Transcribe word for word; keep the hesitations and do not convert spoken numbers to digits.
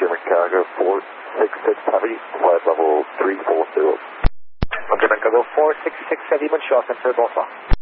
German cargo four six six Heavy, flight level three four zero. German cargo four six six Heavy, Montreal Center, bonsoir.